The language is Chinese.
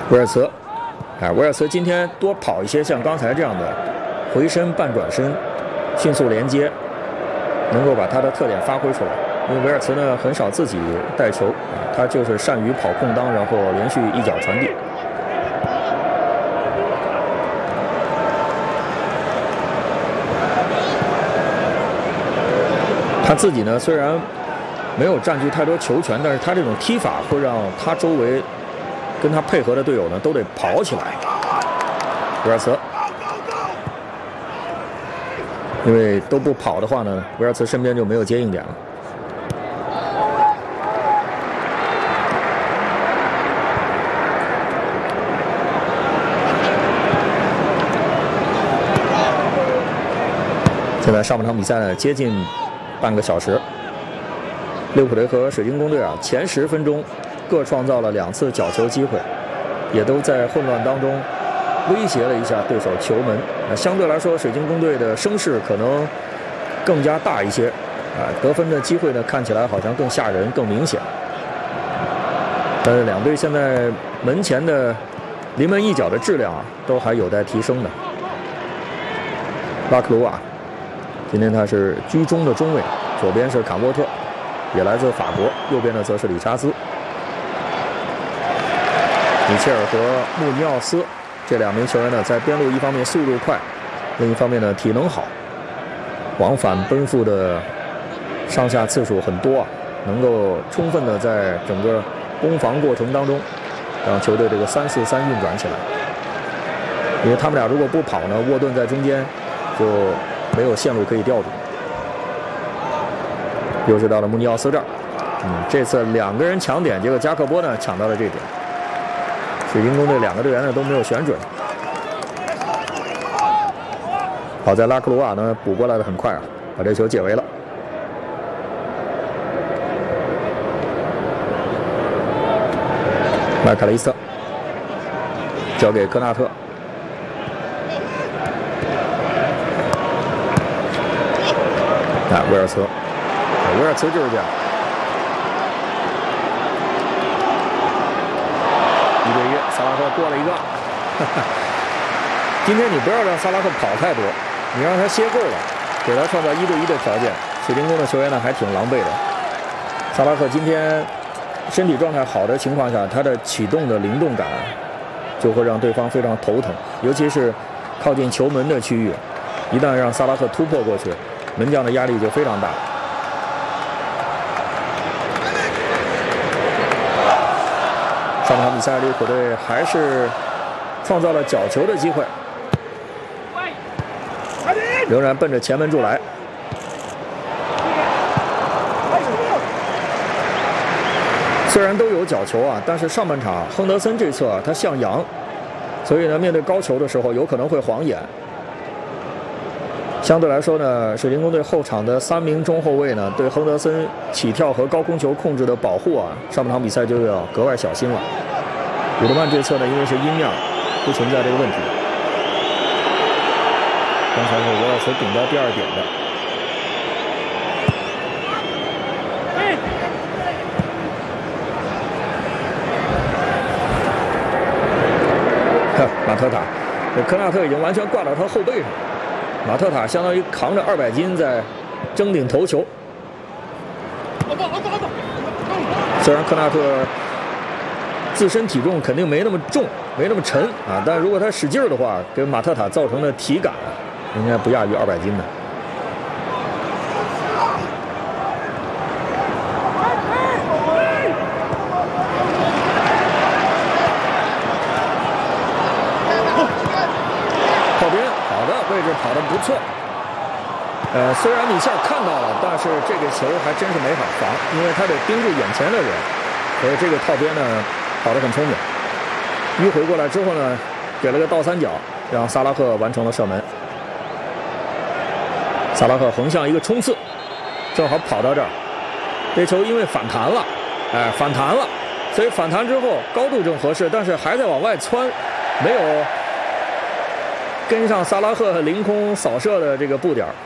威尔茨，威尔茨今天多跑一些像刚才这样的回身半转身，迅速连接，能够把他的特点发挥出来。因为威尔茨呢很少自己带球他就是善于跑空当，然后连续一脚传递。他自己呢虽然没有占据太多球权，但是他这种踢法会让他周围跟他配合的队友呢都得跑起来。威尔茨，因为都不跑的话呢，威尔茨身边就没有接应点了。现在上半场比赛呢接近半个小时，利物浦队和水晶宫队前10分钟各创造了2次角球机会，也都在混乱当中威胁了一下对手球门。相对来说，水晶宫队的声势可能更加大一些，得分的机会呢看起来好像更吓人、更明显。但是两队现在门前的临门一脚的质量都还有待提升的。拉克鲁瓦。今天他是居中的中卫，左边是坎沃特，也来自法国，右边的则是理查兹。米切尔和穆尼奥斯这2名球员呢，在边路一方面速度快，另一方面呢体能好，往返奔赴的上下次数很多能够充分的在整个攻防过程当中，让球队这个3-4-3运转起来。因为他们俩如果不跑呢，沃顿在中间就没有线路可以调度。又是到了穆尼奥斯这儿，这次2个人抢点，结果加克波呢抢到了这点。水晶宫队2个队员呢都没有选准。好在拉克鲁瓦呢补过来的很快把这球解围了。麦卡雷斯特交给科纳特。威尔茨，威尔茨就是这样，1对1，萨拉赫过了一个。今天你不要让萨拉赫跑太多，你让他歇够了，给他创造1对1的条件。水晶宫的球员呢还挺狼狈的。萨拉赫今天身体状态好的情况下，他的启动的灵动感就会让对方非常头疼，尤其是靠近球门的区域，一旦让萨拉赫突破过去，门将的压力就非常大。上场比赛，利物浦队还是创造了角球的机会，仍然奔着前门柱来。虽然都有角球但是上半场亨德森这侧他向阳，所以呢，面对高球的时候有可能会晃眼。相对来说呢，水晶宫队后场的3名中后卫呢，对亨德森起跳和高空球控制的保护上半场比赛就要格外小心了。伍德曼这侧呢，因为是阴面，不存在这个问题。刚才是维尔茨顶到第2点的。马特塔，这科纳特已经完全挂到他后背上。马特塔相当于扛着200斤在争顶头球。虽然科纳特自身体重肯定没那么重，没那么沉但如果他使劲的话，给马特塔造成的体感应该不亚于200斤的。靠边，好的位置跑得不错。虽然米切尔看到了，但是这个球还真是没法防，因为他得盯住眼前的人，所以这个套边呢跑得很聪明。迂回过来之后呢，给了个倒3角，让萨拉赫完成了射门。萨拉赫横向一个冲刺，正好跑到这儿，这球因为反弹了，反弹了，所以反弹之后高度正合适，但是还在往外窜，没有跟上萨拉赫凌空扫射的这个步点，